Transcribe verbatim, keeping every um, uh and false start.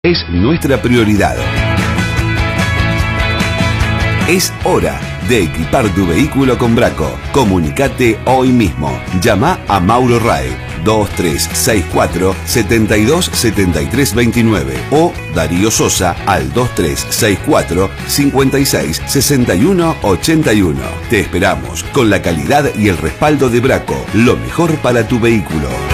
es nuestra prioridad. Es hora de equipar tu vehículo con Braco. Comunicate hoy mismo. Llama a Mauro Ray dos tres seis cuatro, siete dos siete tres dos nueve o Darío Sosa al dos tres seis cuatro, cinco seis seis uno ocho uno. Te esperamos con la calidad y el respaldo de Braco. Lo mejor para tu vehículo.